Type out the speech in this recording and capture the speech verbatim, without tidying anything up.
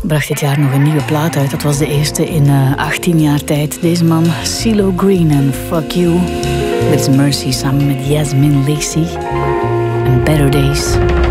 bracht dit jaar nog een nieuwe plaat uit. Dat was de eerste in uh, achttien jaar tijd. Deze man, CeeLo Green en Fuck You. Dit is Mercy samen met Yasmin Lacey en Better Days.